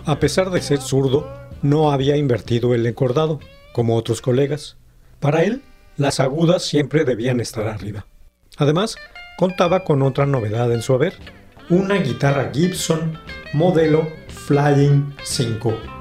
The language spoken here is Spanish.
A pesar de ser zurdo, no había invertido el encordado, como otros colegas. Para él, las agudas siempre debían estar arriba. Además, contaba con otra novedad en su haber, una guitarra Gibson modelo Flying 5.